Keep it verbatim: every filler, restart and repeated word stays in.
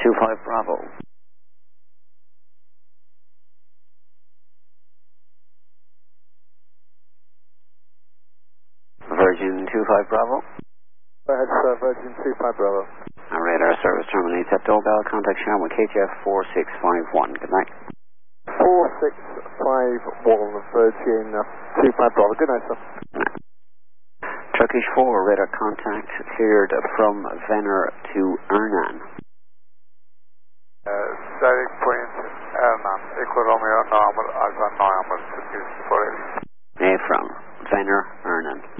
two five Bravo. Virgin two five Bravo. Go ahead, sir. Virgin two five Bravo. Our radar service terminates at doorbell. Contact Sharon with K T F four six five one. Good night. four six five one, Virgin two five Bravo. Good night, sir. Good night. Turkish four, radar contact cleared from Venner to Ernan. Uh, Static point Ernan. Echo Romeo, November, Alpha November, Turkish four. A from Venner, Ernan.